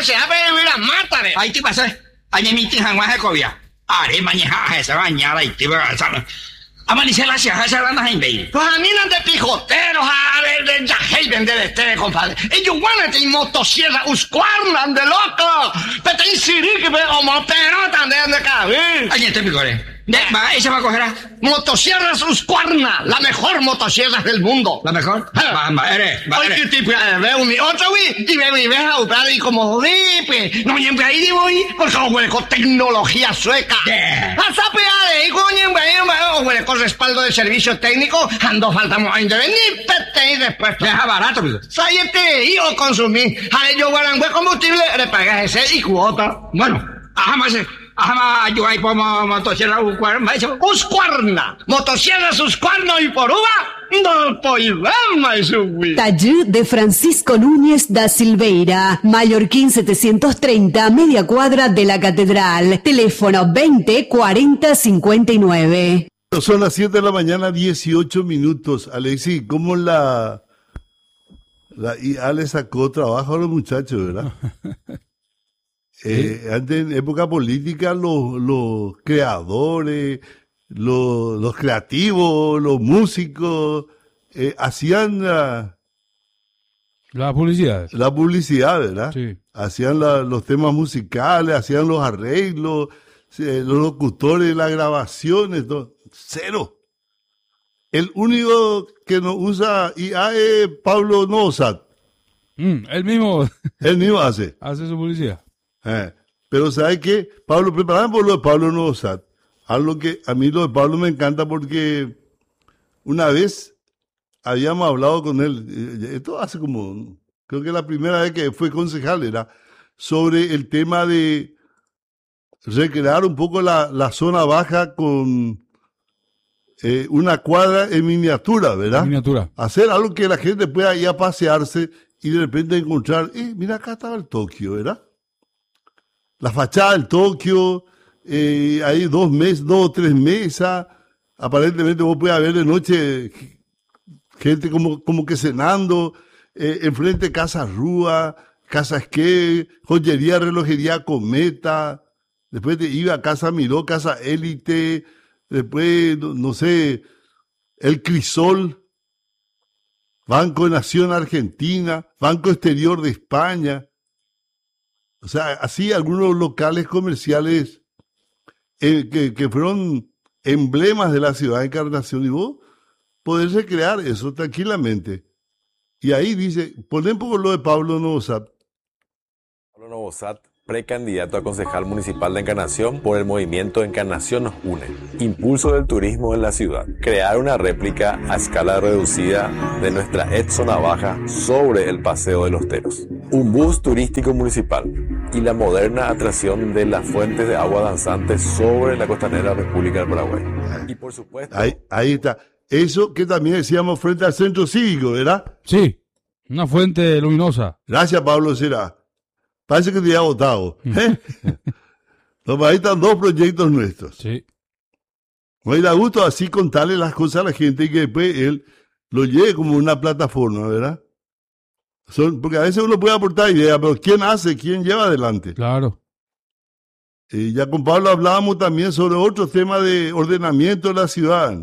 se abre la mátare. Ahí te pasa. Añe mi tija más de cobia. Are mañana esa bañada y te va a saber. Amanecer la ciudad, esa rana en Bale. Pues a mí no de pijoteros, de Yahaven, de este, compadre. Ellos van a tener motosierra, uscuarnan de loco. Pero te insirí que me homoperota de cabeza. Añe te picore. Va, esa va a coger. Motosierras Husqvarna, la mejor motosierra del mundo. ¿La mejor? Va, eres. Oye, ¿qué tipo de mi otro, güey? Y me ves a usar y como ripe. No, siempre ahí digo, porque güey, con tecnología sueca. Hasta peade, y coño, con respaldo de servicio técnico, ando faltamos a intervenir, pete y después. Deja barato, amigo. Sáyete y o consumir. Jale, yo guarangüe combustible, le pagas ese y cuota. Bueno, ajá, yo ahí pongo motosierra Husqvarna, motosierras Husqvarna y por uva, no poidama eso, güey. Taller de Francisco Núñez da Silveira, Mallorquín 730, media cuadra de la Catedral. Teléfono 20 40 59. Son las 7 de la mañana, 18 minutos. Alexis, ¿cómo la IA le sacó trabajo a los muchachos, verdad? Antes, en época política, los creadores, los creativos, los músicos, hacían la publicidad. La publicidad, ¿verdad? Sí. Hacían los temas musicales, hacían los arreglos, los locutores, las grabaciones, todo. Cero. El único que no usa IA es Pablo Novosad. Él mismo hace. Hace su publicidad. Pero ¿sabe qué? Pablo, preparamos por lo de Pablo Novosad. Algo que a mí lo de Pablo me encanta porque una vez habíamos hablado con él, esto hace como, creo que la primera vez que fue concejal era sobre el tema de recrear un poco la zona baja con una cuadra en miniatura, ¿verdad? En miniatura. Hacer algo que la gente pueda ir a pasearse y de repente encontrar, mira, acá estaba el Tokio, ¿verdad? La fachada del Tokio, hay 2 o 3 mesas, aparentemente vos podés ver de noche gente como que cenando, enfrente Casa Rúa, Casa Esqué, joyería, relojería Cometa, después te iba a Casa Miró, Casa Élite, después, no sé, El Crisol, Banco de Nación Argentina, Banco Exterior de España. O sea, así algunos locales comerciales que fueron emblemas de la ciudad de Encarnación, y vos podés recrear eso tranquilamente. Y ahí dice, ponen un poco lo de Pablo Novosad. Pablo Novosad, precandidato a concejal municipal de Encarnación por el movimiento Encarnación Nos Une. Impulso del turismo en la ciudad. Crear una réplica a escala reducida de nuestra ex zona baja sobre el Paseo de los Teros. Un bus turístico municipal y la moderna atracción de las fuentes de agua danzantes sobre la costanera República del Paraguay. Y por supuesto... Ahí está. Eso que también decíamos frente al centro cívico, ¿verdad? Sí, una fuente luminosa. Gracias, Pablo Será. Parece que te había votado. Entonces, ahí están 2 proyectos nuestros. Sí. Me da gusto así contarle las cosas a la gente y que después él lo lleve como una plataforma, ¿verdad? Porque a veces uno puede aportar ideas, pero ¿quién hace? ¿Quién lleva adelante? Claro. Y ya con Pablo hablábamos también sobre otros temas de ordenamiento de la ciudad.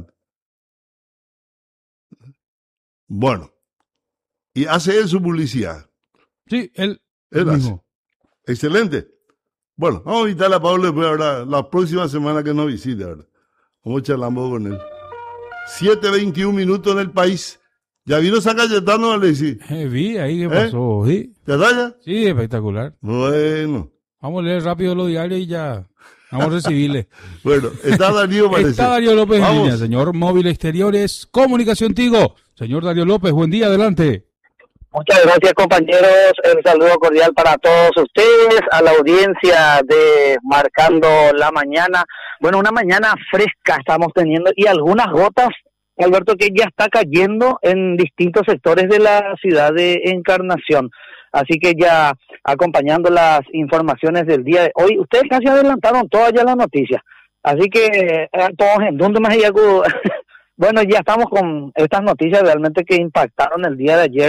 Bueno, y hace él su publicidad. Sí, él hace. Excelente. Bueno, vamos a invitarle a Pablo después ahora, la próxima semana que nos visite, ¿verdad? Vamos a charlar con él. 7:21 minutos en el país. ¿Ya vino San Cayetano, Alexis? Vi ahí qué pasó, ¿sí? ¿Te raya? Sí, espectacular. Bueno. Vamos a leer rápido los diarios y ya vamos a recibirle. Bueno, está Darío, parece. Está Darío López en línea, señor Móvil Exteriores, Comunicación Tigo. Señor Darío López, buen día, adelante. Muchas gracias, compañeros. Un saludo cordial para todos ustedes, a la audiencia de Marcando la Mañana. Bueno, una mañana fresca estamos teniendo y algunas gotas, Alberto, que ya está cayendo en distintos sectores de la ciudad de Encarnación. Así que ya acompañando las informaciones del día de hoy, ustedes casi adelantaron todas ya las noticias. Así que todos en donde más allá. Bueno, ya estamos con estas noticias realmente que impactaron el día de ayer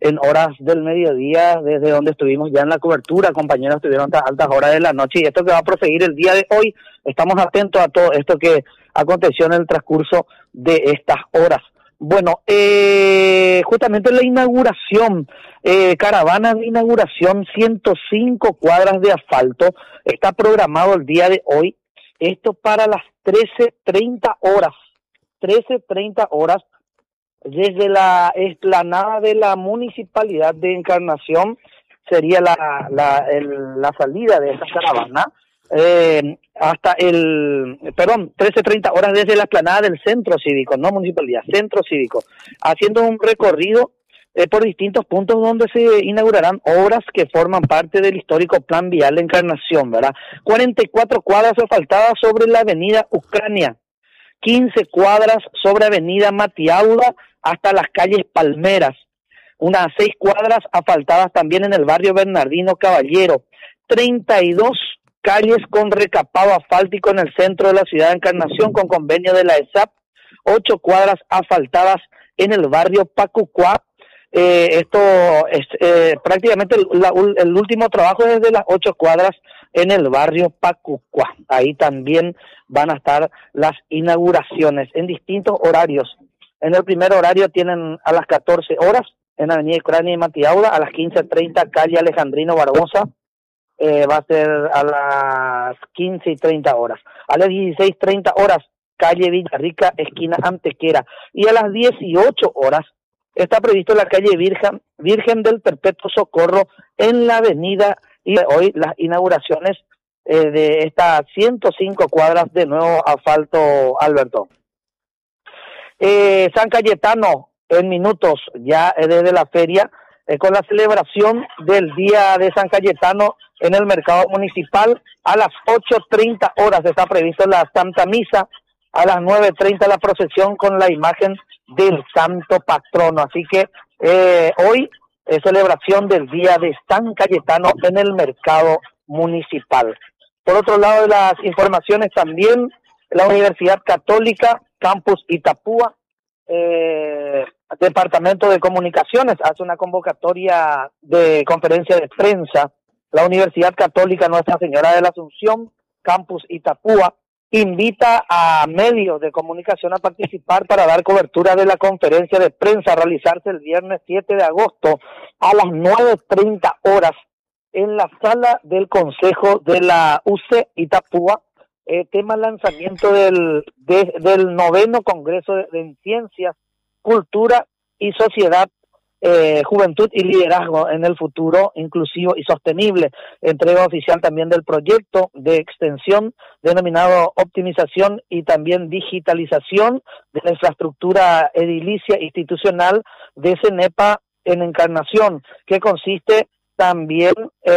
en horas del mediodía, desde donde estuvimos ya en la cobertura. Compañeros estuvieron hasta altas horas de la noche, y esto que va a proseguir el día de hoy, estamos atentos a todo esto que aconteció en el transcurso de estas horas. Bueno, justamente la inauguración, caravana de inauguración, 105 cuadras de asfalto, está programado el día de hoy, esto para las 13:30 horas, desde la explanada de la Municipalidad de Encarnación, sería la salida de esta caravana, hasta 13:30 horas desde la explanada del Centro Cívico, no Municipalidad, Centro Cívico, haciendo un recorrido por distintos puntos donde se inaugurarán obras que forman parte del histórico Plan Vial de Encarnación, ¿verdad? 44 cuadras asfaltadas sobre la avenida Ucrania, 15 cuadras sobre avenida Matiaula hasta las calles Palmeras, unas 6 cuadras asfaltadas también en el barrio Bernardino Caballero, 32 calles con recapado asfáltico en el centro de la ciudad de Encarnación con convenio de la ESAP, 8 cuadras asfaltadas en el barrio Pacucuá. Esto es prácticamente el último trabajo desde las 8 cuadras en el barrio Pacucuá. Ahí también van a estar las inauguraciones en distintos horarios. En el primer horario tienen a las 14 horas en Avenida Ucrania y Matiaula, a las 15:30 calle Alejandrino Barbosa, va a ser a las 15:30 horas. A las 16:30 horas, calle Villarrica, esquina Antequera. Y a las 18 horas está previsto la calle Virgen del Perpetuo Socorro en la avenida. Y hoy las inauguraciones de estas 105 cuadras de nuevo asfalto, Alberto. San Cayetano, en minutos, ya desde la feria, con la celebración del Día de San Cayetano en el mercado municipal. A las 8:30 horas está previsto la Santa Misa, a las 9:30 la procesión con la imagen del Santo Patrono. Así que hoy es celebración del Día de San Cayetano en el mercado municipal. Por otro lado de las informaciones también, la Universidad Católica, Campus Itapúa, Departamento de Comunicaciones, hace una convocatoria de conferencia de prensa. La Universidad Católica Nuestra Señora de la Asunción, Campus Itapúa, invita a medios de comunicación a participar para dar cobertura de la conferencia de prensa a realizarse el viernes 7 de agosto a las 9:30 horas en la sala del Consejo de la UC Itapúa. Tema lanzamiento del 9º Congreso de Ciencias, Cultura y Sociedad, Juventud y Liderazgo en el Futuro Inclusivo y Sostenible. Entrega oficial también del proyecto de extensión denominado Optimización y también Digitalización de la Infraestructura Edilicia Institucional de CENEPA en Encarnación, que consiste también